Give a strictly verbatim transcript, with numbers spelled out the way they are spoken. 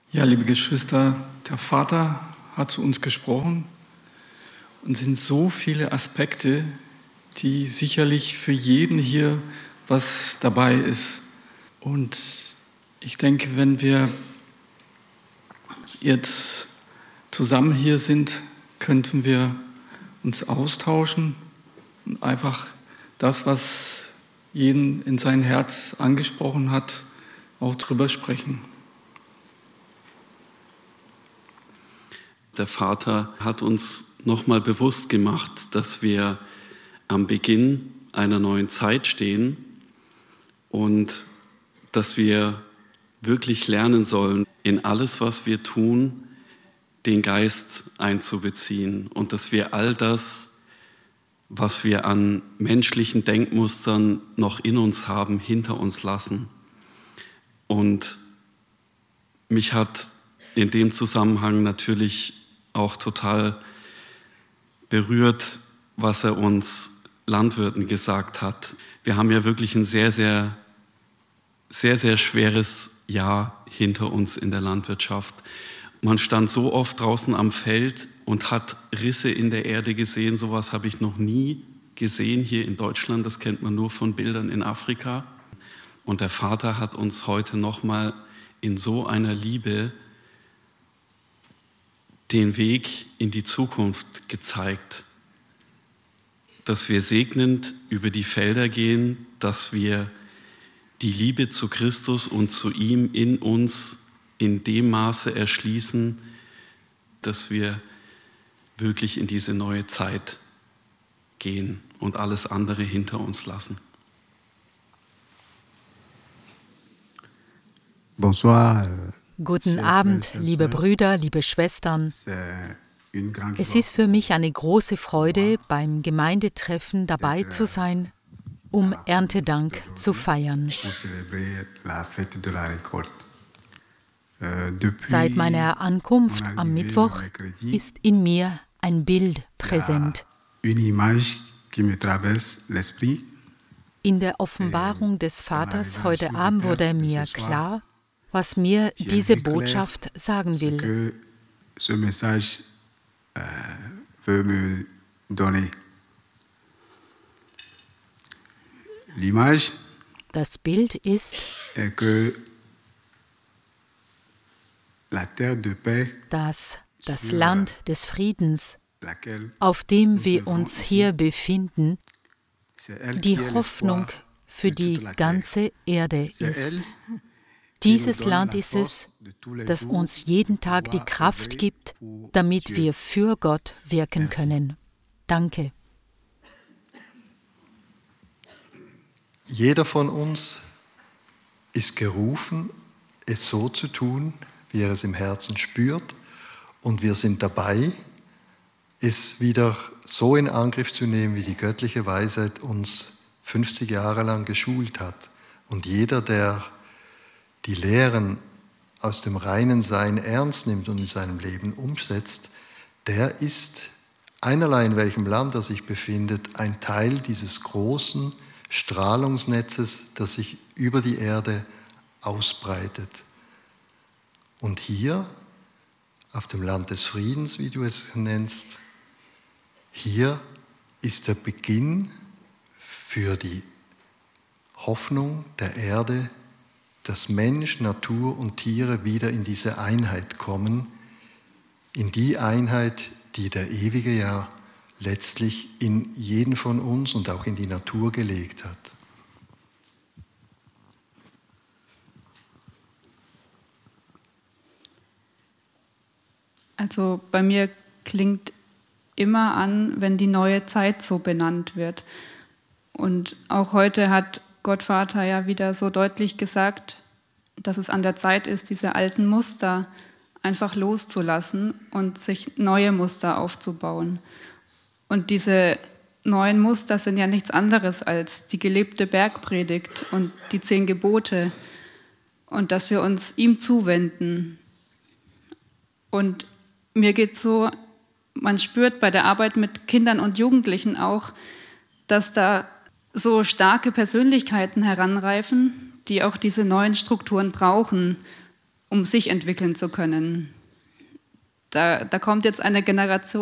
Ja, liebe Geschwister, der Vater hat zu uns gesprochen und es sind so viele Aspekte, die sicherlich für jeden hier was dabei ist. Und ich denke, wenn wir jetzt zusammen hier sind, könnten wir uns austauschen und einfach das, was jeden in sein Herz angesprochen hat, auch drüber sprechen. Der Vater hat uns nochmal bewusst gemacht, dass wir am Beginn einer neuen Zeit stehen und dass wir wirklich lernen sollen, in alles, was wir tun, den Geist einzubeziehen und dass wir all das, was wir an menschlichen Denkmustern noch in uns haben, hinter uns lassen. Und mich hat in dem Zusammenhang natürlich auch total berührt, was er uns Landwirten gesagt hat. Wir haben ja wirklich ein sehr, sehr, sehr, sehr schweres Jahr hinter uns in der Landwirtschaft. Man stand so oft draußen am Feld und hat Risse in der Erde gesehen. Sowas habe ich noch nie gesehen hier in Deutschland. Das kennt man nur von Bildern in Afrika. Und der Vater hat uns heute nochmal in so einer Liebe den Weg in die Zukunft gezeigt, dass wir segnend über die Felder gehen, dass wir die Liebe zu Christus und zu ihm in uns in dem Maße erschließen, dass wir wirklich in diese neue Zeit gehen und alles andere hinter uns lassen. Bonsoir. Guten Abend, liebe Brüder, liebe Schwestern. Es ist für mich eine große Freude, beim Gemeindetreffen dabei zu sein, um Erntedank zu feiern. Seit meiner Ankunft am Mittwoch ist in mir ein Bild präsent. In der Offenbarung des Vaters heute Abend wurde mir klar, was mir diese Botschaft sagen will. Das Bild ist, dass das Land des Friedens, auf dem wir uns hier befinden, die Hoffnung für die ganze Erde ist. Dieses Land ist es, das uns jeden Tag die Kraft gibt, damit wir für Gott wirken können. Danke. Jeder von uns ist gerufen, es so zu tun, wie er es im Herzen spürt. Und wir sind dabei, es wieder so in Angriff zu nehmen, wie die göttliche Weisheit uns fünfzig Jahre lang geschult hat. Und jeder, der die Lehren aus dem reinen Sein ernst nimmt und in seinem Leben umsetzt, der ist, einerlei in welchem Land er sich befindet, ein Teil dieses großen Strahlungsnetzes, das sich über die Erde ausbreitet. Und hier, auf dem Land des Friedens, wie du es nennst, hier ist der Beginn für die Hoffnung der Erde, dass Mensch, Natur und Tiere wieder in diese Einheit kommen, in die Einheit, die der Ewige ja letztlich in jeden von uns und auch in die Natur gelegt hat. Also bei mir klingt immer an, wenn die neue Zeit so benannt wird. Und auch heute hat Gott Vater ja wieder so deutlich gesagt, dass es an der Zeit ist, diese alten Muster einfach loszulassen und sich neue Muster aufzubauen. Und diese neuen Muster sind ja nichts anderes als die gelebte Bergpredigt und die zehn Gebote und dass wir uns ihm zuwenden. Und mir geht so, man spürt bei der Arbeit mit Kindern und Jugendlichen auch, dass da so starke Persönlichkeiten heranreifen, die auch diese neuen Strukturen brauchen, um sich entwickeln zu können. Da, da kommt jetzt eine Generation